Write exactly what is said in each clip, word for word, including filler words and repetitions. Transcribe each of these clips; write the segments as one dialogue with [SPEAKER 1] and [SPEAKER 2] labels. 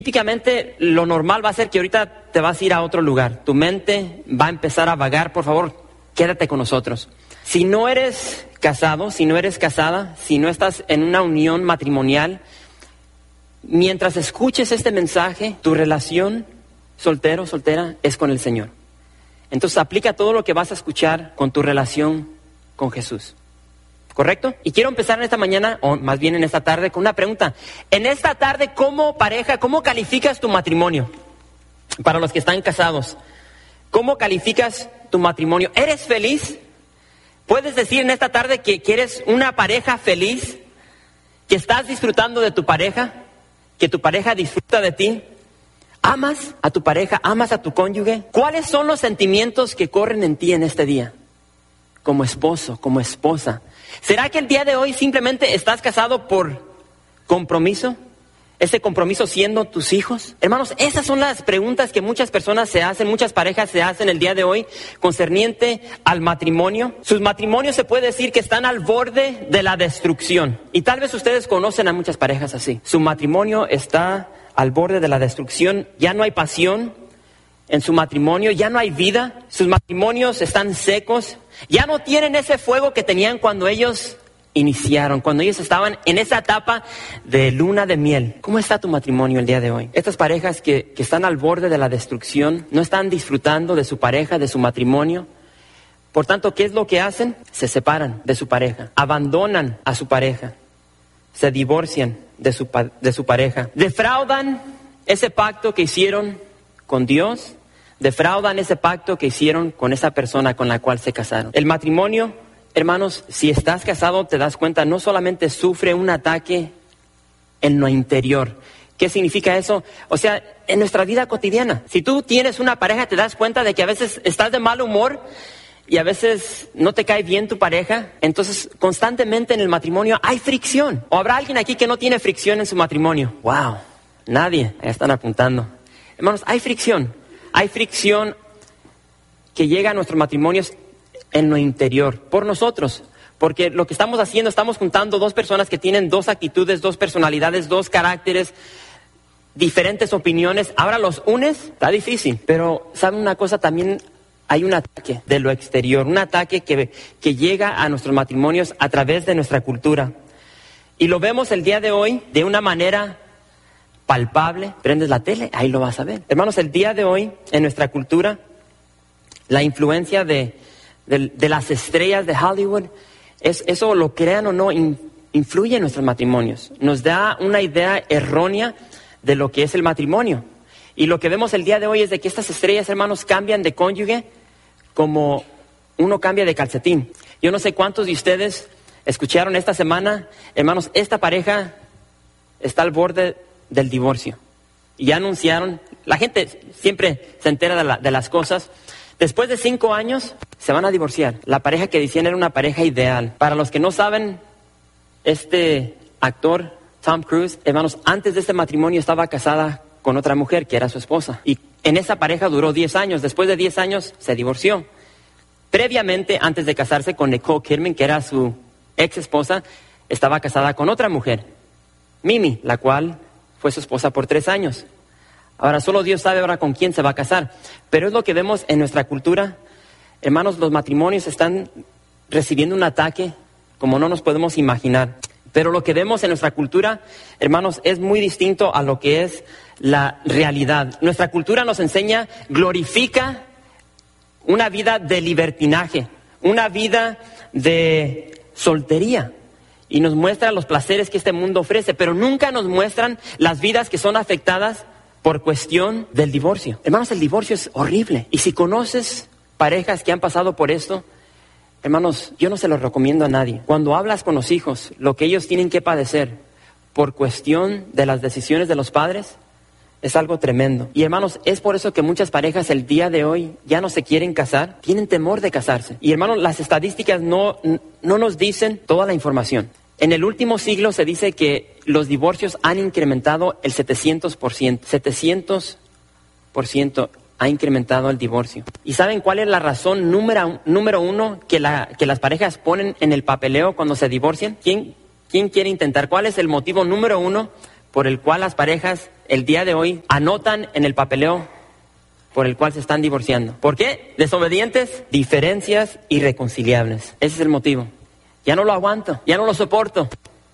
[SPEAKER 1] Típicamente lo normal va a ser que ahorita te vas a ir a otro lugar. Tu mente va a empezar a vagar. Por favor, quédate con nosotros. Si no eres casado, si no eres casada, si no estás en una unión matrimonial, mientras escuches este mensaje, tu relación soltero, soltera, es con el Señor. Entonces aplica todo lo que vas a escuchar con tu relación con Jesús. ¿Correcto? Y quiero empezar en esta mañana, o más bien en esta tarde, con una pregunta. En esta tarde, como pareja, ¿cómo calificas tu matrimonio? Para los que están casados, ¿cómo calificas tu matrimonio? ¿Eres feliz? ¿Puedes decir en esta tarde que, que eres una pareja feliz? ¿Que estás disfrutando de tu pareja? ¿Que tu pareja disfruta de ti? ¿Amas a tu pareja? ¿Amas a tu cónyuge? ¿Cuáles son los sentimientos que corren en ti en este día? Como esposo, como esposa. ¿Será que el día de hoy simplemente estás casado por compromiso? ¿Ese compromiso siendo tus hijos? Hermanos, esas son las preguntas que muchas personas se hacen, muchas parejas se hacen el día de hoy concerniente al matrimonio. Sus matrimonios se puede decir que están al borde de la destrucción. Y tal vez ustedes conocen a muchas parejas así. Su matrimonio está al borde de la destrucción, ya no hay pasión en su matrimonio, ya no hay vida, sus matrimonios están secos, ya no tienen ese fuego que tenían cuando ellos iniciaron, cuando ellos estaban en esa etapa de luna de miel. ¿Cómo está tu matrimonio el día de hoy? Estas parejas que, que están al borde de la destrucción, no están disfrutando de su pareja, de su matrimonio. Por tanto, ¿qué es lo que hacen? Se separan de su pareja, abandonan a su pareja, se divorcian de su, de su pareja, defraudan ese pacto que hicieron con Dios, defraudan ese pacto que hicieron con esa persona con la cual se casaron. El matrimonio, hermanos, si estás casado te das cuenta, no solamente sufre un ataque en lo interior. ¿Qué significa eso? O sea, en nuestra vida cotidiana. Si tú tienes una pareja te das cuenta de que a veces estás de mal humor y a veces no te cae bien tu pareja. Entonces constantemente en el matrimonio hay fricción. ¿O habrá alguien aquí que no tiene fricción en su matrimonio? ¡Wow! Nadie. Ahí están apuntando. Hermanos, hay fricción. Hay fricción que llega a nuestros matrimonios en lo interior, por nosotros. Porque lo que estamos haciendo, estamos juntando dos personas que tienen dos actitudes, dos personalidades, dos caracteres, diferentes opiniones. Ahora los unes, está difícil. Pero, ¿saben una cosa? También hay un ataque de lo exterior, un ataque que, que llega a nuestros matrimonios a través de nuestra cultura. Y lo vemos el día de hoy de una manera palpable. Prendes la tele, ahí lo vas a ver. Hermanos, el día de hoy, en nuestra cultura, la influencia de, de, de las estrellas de Hollywood, es, eso lo crean o no, in, influye en nuestros matrimonios. Nos da una idea errónea de lo que es el matrimonio. Y lo que vemos el día de hoy es de que estas estrellas, hermanos, cambian de cónyuge como uno cambia de calcetín. Yo no sé cuántos de ustedes escucharon esta semana, hermanos, esta pareja está al borde del divorcio. Y ya anunciaron, la gente siempre se entera de, la, de las cosas. Después de cinco años se van a divorciar. La pareja que decían era una pareja ideal. Para los que no saben, este actor, Tom Cruise, hermanos, antes de este matrimonio estaba casada con otra mujer que era su esposa. Y en esa pareja duró diez años. Después de diez años se divorció. Previamente, antes de casarse con Nicole Kidman, que era su ex esposa, estaba casada con otra mujer, Mimi, la cual fue su esposa por tres años. Ahora solo Dios sabe ahora con quién se va a casar. Pero es lo que vemos en nuestra cultura. Hermanos, los matrimonios están recibiendo un ataque como no nos podemos imaginar. Pero lo que vemos en nuestra cultura, hermanos, es muy distinto a lo que es la realidad. Nuestra cultura nos enseña, glorifica una vida de libertinaje, una vida de soltería. Y nos muestra los placeres que este mundo ofrece, pero nunca nos muestran las vidas que son afectadas por cuestión del divorcio. Hermanos, el divorcio es horrible. Y si conoces parejas que han pasado por esto, hermanos, yo no se los recomiendo a nadie. Cuando hablas con los hijos, lo que ellos tienen que padecer por cuestión de las decisiones de los padres, es algo tremendo. Y hermanos, es por eso que muchas parejas el día de hoy ya no se quieren casar, tienen temor de casarse. Y hermanos, las estadísticas no, no nos dicen toda la información. En el último siglo se dice que los divorcios han incrementado el setecientos por ciento. setecientos por ciento ha incrementado el divorcio. ¿Y saben cuál es la razón número, número uno que, la, que las parejas ponen en el papeleo cuando se divorcian? ¿Quién, quién quiere intentar? ¿Cuál es el motivo número uno por el cual las parejas el día de hoy anotan en el papeleo por el cual se están divorciando. ¿Por qué? Desobedientes, diferencias irreconciliables. Ese es el motivo. Ya no lo aguanto, ya no lo soporto.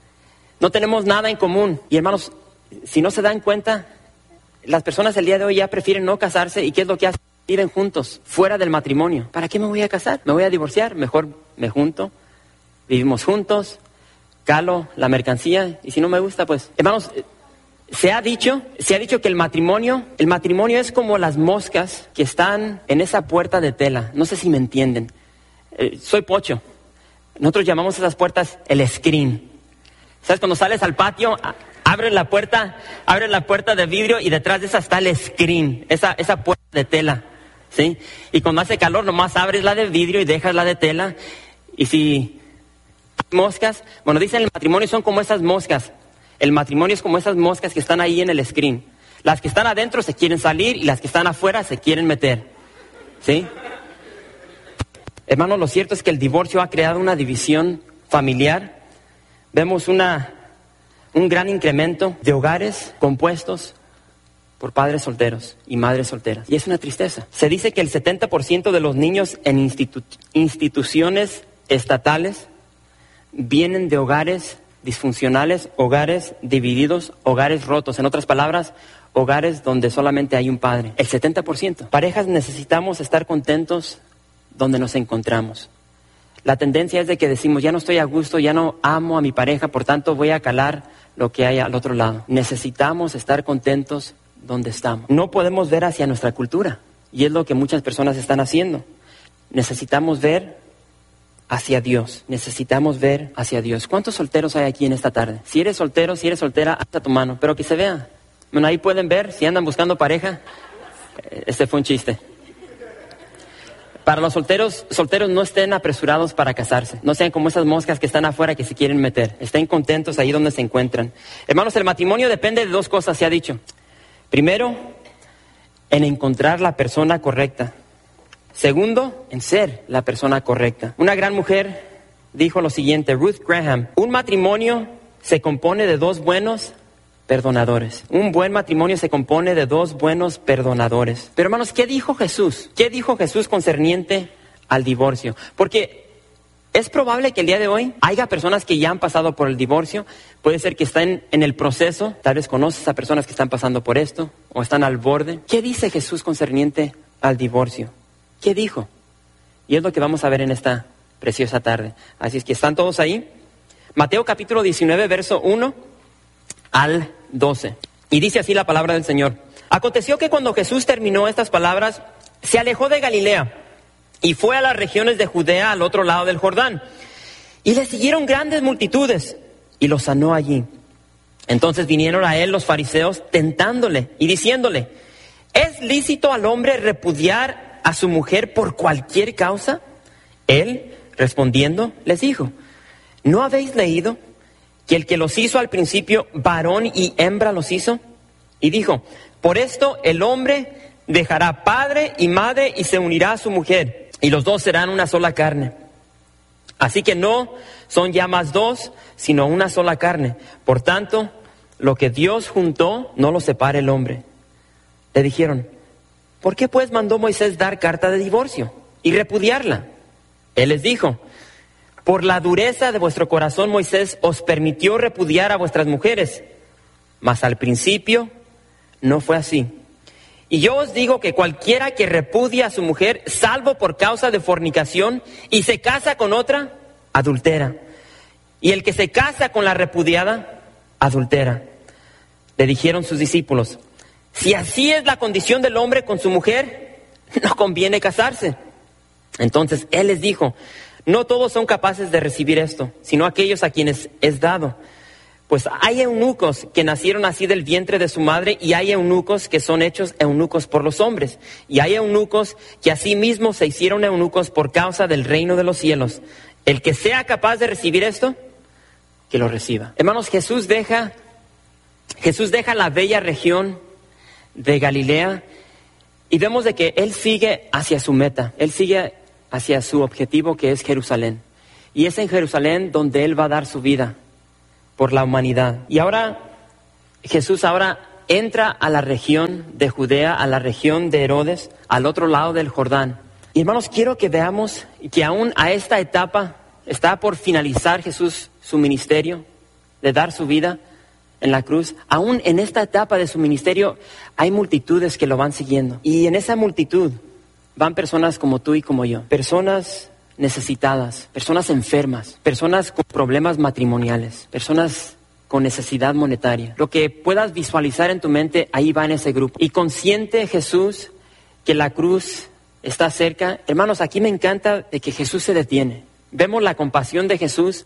[SPEAKER 1] No tenemos nada en común. Y hermanos, si no se dan cuenta, las personas el día de hoy ya prefieren no casarse. ¿Y qué es lo que hacen? Viven juntos, fuera del matrimonio. ¿Para qué me voy a casar? ¿Me voy a divorciar? Mejor me junto, vivimos juntos, calo la mercancía y si no me gusta, pues... Hermanos, se ha dicho, se ha dicho que el matrimonio, el matrimonio es como las moscas que están en esa puerta de tela. No sé si me entienden. Eh, soy pocho. Nosotros llamamos a esas puertas el screen. ¿Sabes? Cuando sales al patio, abres la puerta, abres la puerta de vidrio y detrás de esa está el screen, esa, esa puerta de tela, ¿sí? Y cuando hace calor, nomás abres la de vidrio y dejas la de tela. Y si hay moscas, bueno, dicen el matrimonio son como esas moscas. El matrimonio es como esas moscas que están ahí en el screen. Las que están adentro se quieren salir y las que están afuera se quieren meter, ¿sí? Hermano, lo cierto es que el divorcio ha creado una división familiar. Vemos una, un gran incremento de hogares compuestos por padres solteros y madres solteras. Y es una tristeza. Se dice que el setenta por ciento de los niños en institu- instituciones estatales vienen de hogares disfuncionales, hogares divididos, hogares rotos. En otras palabras, hogares donde solamente hay un padre. El setenta por ciento. Parejas necesitamos estar contentos donde nos encontramos. La tendencia es de que decimos, ya no estoy a gusto, ya no amo a mi pareja, por tanto voy a calar lo que hay al otro lado. Necesitamos estar contentos donde estamos. No podemos ver hacia nuestra cultura, y es lo que muchas personas están haciendo. Necesitamos ver hacia Dios, necesitamos ver hacia Dios. ¿Cuántos solteros hay aquí en esta tarde? Si eres soltero, si eres soltera, alza tu mano, pero que se vea. Bueno, ahí pueden ver, si andan buscando pareja, este fue un chiste. Para los solteros, solteros no estén apresurados para casarse. No sean como esas moscas que están afuera que se quieren meter. Estén contentos ahí donde se encuentran. Hermanos, el matrimonio depende de dos cosas, se ha dicho. Primero, en encontrar la persona correcta. Segundo, en ser la persona correcta. Una gran mujer dijo lo siguiente, Ruth Graham: un matrimonio se compone de dos buenos perdonadores. Un buen matrimonio se compone de dos buenos perdonadores. Pero hermanos, ¿qué dijo Jesús? ¿Qué dijo Jesús concerniente al divorcio? Porque es probable que el día de hoy haya personas que ya han pasado por el divorcio. Puede ser que estén en el proceso. Tal vez conoces a personas que están pasando por esto o están al borde. ¿Qué dice Jesús concerniente al divorcio? ¿Qué dijo? Y es lo que vamos a ver en esta preciosa tarde. Así es que están todos ahí. Mateo capítulo diecinueve, verso uno al doce. Y dice así la palabra del Señor. Aconteció que cuando Jesús terminó estas palabras, se alejó de Galilea y fue a las regiones de Judea al otro lado del Jordán. Y le siguieron grandes multitudes y lo sanó allí. Entonces vinieron a él los fariseos tentándole y diciéndole: ¿es lícito al hombre repudiar a su mujer por cualquier causa? Él, respondiendo, les dijo: ¿no habéis leído que el que los hizo al principio, varón y hembra los hizo? Y dijo: por esto el hombre dejará padre y madre y se unirá a su mujer, y los dos serán una sola carne. Así que no son ya más dos, sino una sola carne. Por tanto, lo que Dios juntó, no lo separe el hombre. Le dijeron: ¿por qué pues mandó Moisés dar carta de divorcio y repudiarla? Él les dijo: por la dureza de vuestro corazón Moisés os permitió repudiar a vuestras mujeres, mas al principio no fue así. Y yo os digo que cualquiera que repudia a su mujer, salvo por causa de fornicación, y se casa con otra, adultera. Y el que se casa con la repudiada, adultera. Le dijeron sus discípulos: si así es la condición del hombre con su mujer, no conviene casarse. Entonces él les dijo: no todos son capaces de recibir esto, sino aquellos a quienes es dado. Pues hay eunucos que nacieron así del vientre de su madre, y hay eunucos que son hechos eunucos por los hombres, y hay eunucos que asimismo se hicieron eunucos por causa del reino de los cielos. El que sea capaz de recibir esto, que lo reciba. Hermanos, Jesús deja, Jesús deja la bella región de Galilea, y vemos de que Él sigue hacia su meta, Él sigue hacia su objetivo, que es Jerusalén. Y es en Jerusalén donde Él va a dar su vida por la humanidad. Y ahora Jesús ahora entra a la región de Judea, a la región de Herodes, al otro lado del Jordán. Y hermanos, quiero que veamos que aún a esta etapa está por finalizar Jesús su ministerio, de dar su vida en la cruz. Aún en esta etapa de su ministerio hay multitudes que lo van siguiendo. Y en esa multitud van personas como tú y como yo, personas necesitadas, personas enfermas, personas con problemas matrimoniales, personas con necesidad monetaria. Lo que puedas visualizar en tu mente, ahí va en ese grupo. Y consciente Jesús que la cruz está cerca. Hermanos, aquí me encanta de que Jesús se detiene. Vemos la compasión de Jesús.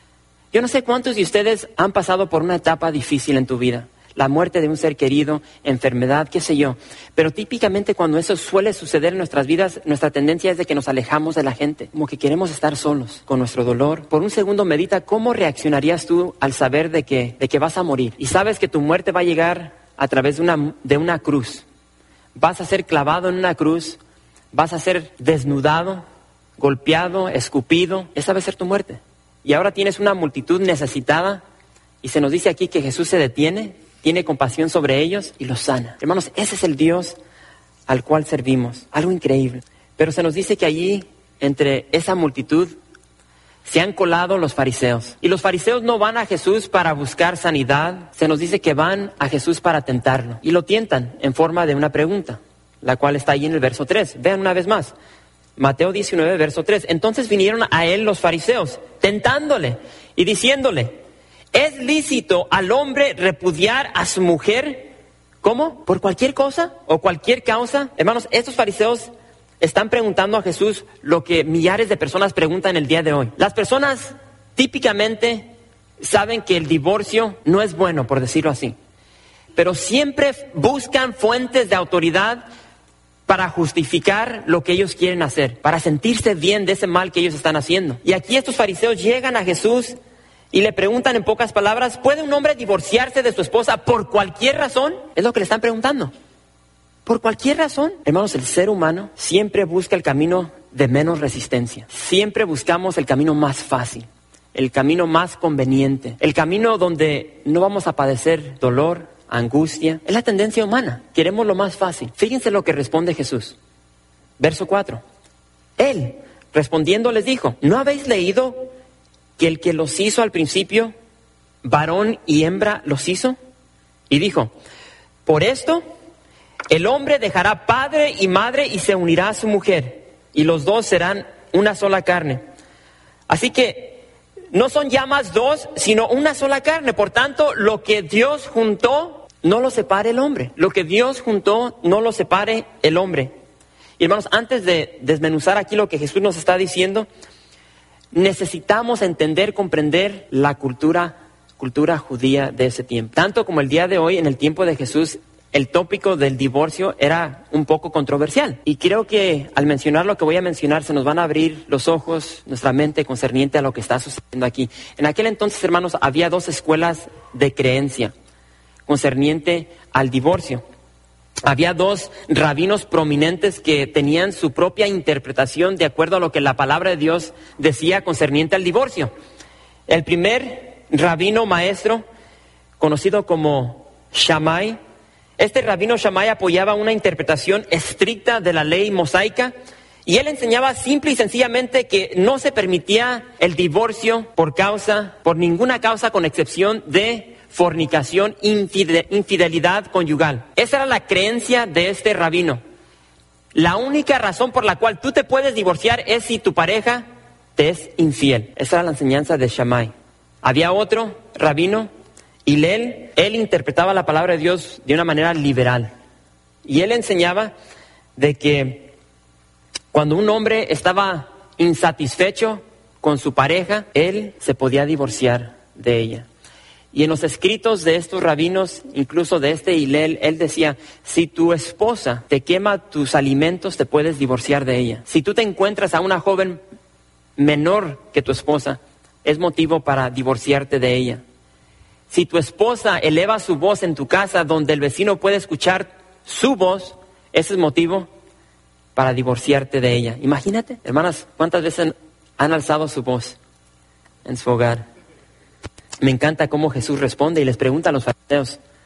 [SPEAKER 1] Yo no sé cuántos de ustedes han pasado por una etapa difícil en tu vida. La muerte de un ser querido, enfermedad, qué sé yo. Pero típicamente cuando eso suele suceder en nuestras vidas, nuestra tendencia es de que nos alejamos de la gente. Como que queremos estar solos con nuestro dolor. Por un segundo medita cómo reaccionarías tú al saber de que, de que vas a morir. Y sabes que tu muerte va a llegar a través de una, de una cruz. Vas a ser clavado en una cruz. Vas a ser desnudado, golpeado, escupido. Esa va a ser tu muerte. Y ahora tienes una multitud necesitada. Y se nos dice aquí que Jesús se detiene, tiene compasión sobre ellos y los sana. Hermanos, ese es el Dios al cual servimos. Algo increíble. Pero se nos dice que allí, entre esa multitud, se han colado los fariseos. Y los fariseos no van a Jesús para buscar sanidad. Se nos dice que van a Jesús para tentarlo. Y lo tientan en forma de una pregunta, la cual está ahí en el verso tres. Vean una vez más. Mateo diecinueve, verso tres. Entonces vinieron a él los fariseos, tentándole y diciéndole: ¿es lícito al hombre repudiar a su mujer? ¿Cómo? ¿Por cualquier cosa o cualquier causa? Hermanos, estos fariseos están preguntando a Jesús lo que millares de personas preguntan el día de hoy. Las personas típicamente saben que el divorcio no es bueno, por decirlo así. Pero siempre buscan fuentes de autoridad para justificar lo que ellos quieren hacer, para sentirse bien de ese mal que ellos están haciendo. Y aquí estos fariseos llegan a Jesús y le preguntan en pocas palabras: ¿puede un hombre divorciarse de su esposa por cualquier razón? Es lo que le están preguntando. ¿Por cualquier razón? Hermanos, el ser humano siempre busca el camino de menos resistencia. Siempre buscamos el camino más fácil, el camino más conveniente, el camino donde no vamos a padecer dolor, angustia. Es la tendencia humana. Queremos lo más fácil. Fíjense lo que responde Jesús. Verso cuatro. Él, respondiendo, les dijo: ¿no habéis leído que el que los hizo al principio, varón y hembra los hizo? Y dijo: por esto, el hombre dejará padre y madre y se unirá a su mujer, y los dos serán una sola carne. Así que no son ya más dos, sino una sola carne. Por tanto, lo que Dios juntó, no lo separe el hombre. Lo que Dios juntó, no lo separe el hombre. Y hermanos, antes de desmenuzar aquí lo que Jesús nos está diciendo, necesitamos entender, comprender la cultura, cultura judía de ese tiempo. Tanto como el día de hoy, en el tiempo de Jesús, el tópico del divorcio era un poco controversial. Y creo que al mencionar lo que voy a mencionar, se nos van a abrir los ojos, nuestra mente concerniente a lo que está sucediendo aquí. En aquel entonces, hermanos, había dos escuelas de creencia concerniente al divorcio. Había dos rabinos prominentes que tenían su propia interpretación de acuerdo a lo que la palabra de Dios decía concerniente al divorcio. El primer rabino maestro, conocido como Shammai, este rabino Shammai apoyaba una interpretación estricta de la ley mosaica y él enseñaba simple y sencillamente que no se permitía el divorcio por causa, por ninguna causa con excepción de fornicación, infide- infidelidad conyugal. Esa era la creencia de este rabino. La única razón por la cual tú te puedes divorciar es si tu pareja te es infiel. Esa era la enseñanza de Shammai. Había otro rabino, Hillel, él interpretaba la palabra de Dios de una manera liberal. Y él enseñaba de que cuando un hombre estaba insatisfecho con su pareja, él se podía divorciar de ella. Y en los escritos de estos rabinos, incluso de este Hillel, él decía: si tu esposa te quema tus alimentos, te puedes divorciar de ella. Si tú te encuentras a una joven menor que tu esposa, es motivo para divorciarte de ella. Si tu esposa eleva su voz en tu casa donde el vecino puede escuchar su voz, ese es motivo para divorciarte de ella. Imagínate, hermanas, cuántas veces han alzado su voz en su hogar. Me encanta cómo Jesús responde y les pregunta a los fariseos: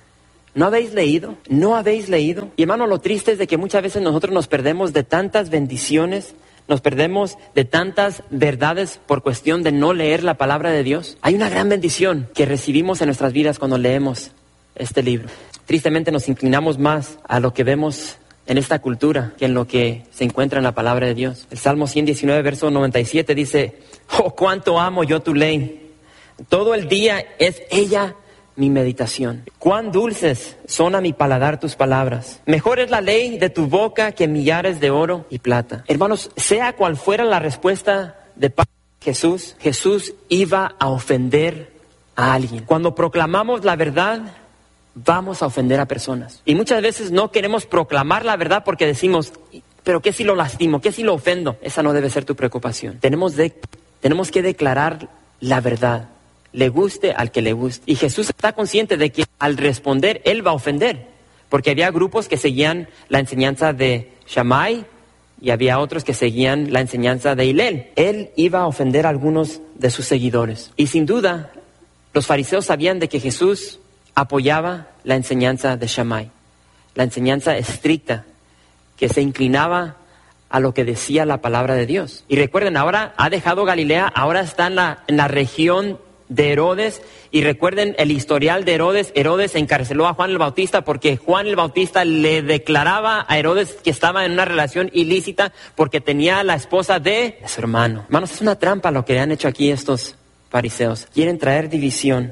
[SPEAKER 1] ¿No habéis leído? ¿No habéis leído? Y hermano, lo triste es de que muchas veces nosotros nos perdemos de tantas bendiciones, nos perdemos de tantas verdades por cuestión de no leer la palabra de Dios. Hay una gran bendición que recibimos en nuestras vidas cuando leemos este libro. Tristemente nos inclinamos más a lo que vemos en esta cultura que en lo que se encuentra en la palabra de Dios. El Salmo ciento diecinueve, verso noventa y siete dice: oh, cuánto amo yo tu ley. Todo el día es ella mi meditación. Cuán dulces son a mi paladar tus palabras. Mejor es la ley de tu boca que millares de oro y plata. Hermanos, sea cual fuera la respuesta de Jesús, Jesús iba a ofender a alguien. Cuando proclamamos la verdad, vamos a ofender a personas. Y muchas veces no queremos proclamar la verdad porque decimos, pero ¿qué si lo lastimo? ¿Qué si lo ofendo? Esa no debe ser tu preocupación. Tenemos, de, tenemos que declarar la verdad, le guste al que le guste. Y Jesús está consciente de que al responder, Él va a ofender. Porque había grupos que seguían la enseñanza de Shammai y había otros que seguían la enseñanza de Hillel. Él iba a ofender a algunos de sus seguidores. Y sin duda, los fariseos sabían de que Jesús apoyaba la enseñanza de Shammai, la enseñanza estricta que se inclinaba a lo que decía la palabra de Dios. Y recuerden, ahora ha dejado Galilea, ahora está en la, en la región de Herodes, y recuerden el historial de Herodes. Herodes encarceló a Juan el Bautista porque Juan el Bautista le declaraba a Herodes que estaba en una relación ilícita porque tenía la esposa de su hermano. Hermanos, es una trampa lo que han hecho aquí estos fariseos. Quieren traer división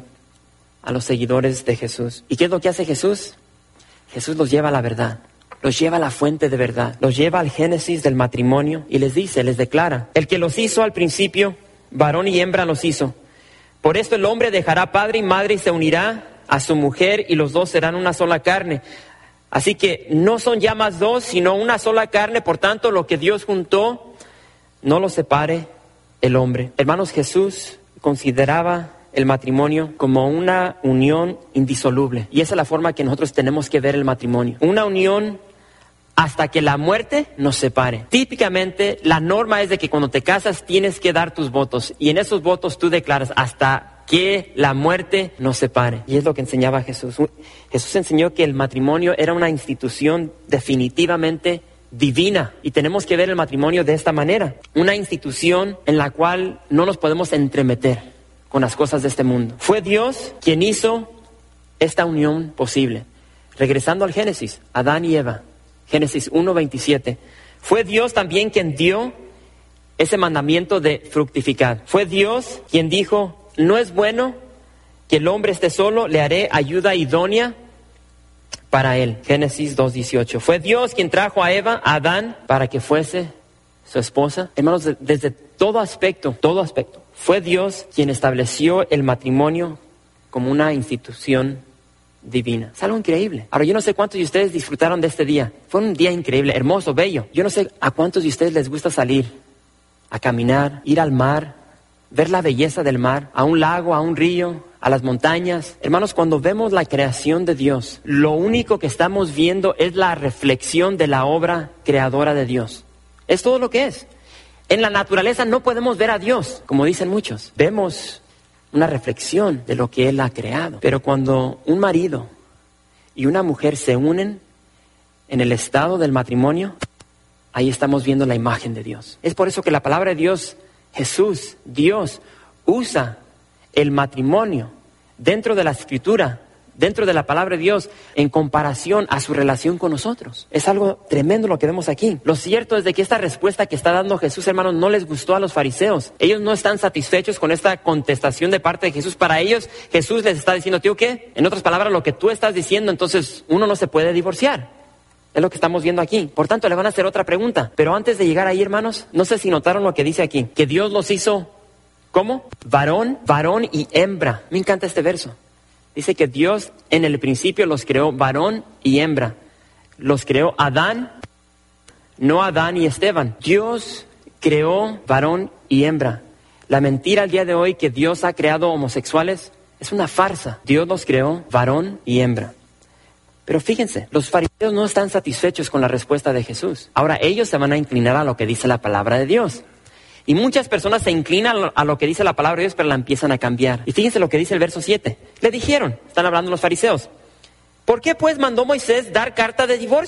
[SPEAKER 1] a los seguidores de Jesús. ¿Y qué es lo que hace Jesús? Jesús los lleva a la verdad, los lleva a la fuente de verdad, los lleva al génesis del matrimonio y les dice, les declara: el que los hizo al principio, varón y hembra los hizo. Por esto el hombre dejará padre y madre y se unirá a su mujer y los dos serán una sola carne. Así que no son ya más dos, sino una sola carne. Por tanto, lo que Dios juntó, no lo separe el hombre. Hermanos, Jesús consideraba el matrimonio como una unión indisoluble. Y esa es la forma que nosotros tenemos que ver el matrimonio. Una unión hasta que la muerte nos separe. Típicamente, la norma es de que cuando te casas tienes que dar tus votos. Y en esos votos tú declaras hasta que la muerte nos separe. Y es lo que enseñaba Jesús. Jesús enseñó que el matrimonio era una institución definitivamente divina. Y tenemos que ver el matrimonio de esta manera. Una institución en la cual no nos podemos entremeter con las cosas de este mundo. Fue Dios quien hizo esta unión posible. Regresando al Génesis, Adán y Eva. Génesis uno veintisiete. Fue Dios también quien dio ese mandamiento de fructificar. Fue Dios quien dijo, no es bueno que el hombre esté solo, le haré ayuda idónea para él. Génesis dos dieciocho. Fue Dios quien trajo a Eva, a Adán, para que fuese su esposa. Hermanos, desde todo aspecto, todo aspecto, fue Dios quien estableció el matrimonio como una institución divina. Es algo increíble. Ahora, yo no sé cuántos de ustedes disfrutaron de este día. Fue un día increíble, hermoso, bello. Yo no sé a cuántos de ustedes les gusta salir a caminar, ir al mar, ver la belleza del mar, a un lago, a un río, a las montañas. Hermanos, cuando vemos la creación de Dios, lo único que estamos viendo es la reflexión de la obra creadora de Dios. Es todo lo que es. En la naturaleza no podemos ver a Dios, como dicen muchos. Vemos una reflexión de lo que Él ha creado. Pero cuando un marido y una mujer se unen en el estado del matrimonio, ahí estamos viendo la imagen de Dios. Es por eso que la palabra de Dios, Jesús, Dios, usa el matrimonio dentro de la Escritura, dentro de la palabra de Dios, en comparación a su relación con nosotros. Es algo tremendo lo que vemos aquí. Lo cierto es de que esta respuesta que está dando Jesús, hermanos, no les gustó a los fariseos. Ellos no están satisfechos con esta contestación de parte de Jesús. Para ellos, Jesús les está diciendo, tío, ¿qué? En otras palabras, lo que tú estás diciendo, entonces uno no se puede divorciar. Es lo que estamos viendo aquí. Por tanto, le van a hacer otra pregunta. Pero antes de llegar ahí, hermanos, no sé si notaron lo que dice aquí. Que Dios los hizo, ¿cómo? Varón, varón y hembra. Me encanta este verso. Dice que Dios en el principio los creó varón y hembra. Los creó Adán, no Adán y Esteban. Dios creó varón y hembra. La mentira al día de hoy que Dios ha creado homosexuales es una farsa. Dios los creó varón y hembra. Pero fíjense, los fariseos no están satisfechos con la respuesta de Jesús. Ahora ellos se van a inclinar a lo que dice la palabra de Dios. Y muchas personas se inclinan a lo que dice la palabra de Dios, pero la empiezan a cambiar. Y fíjense lo que dice el verso siete. Le dijeron, están hablando los fariseos, ¿Por qué pues mandó Moisés dar carta de divorcio?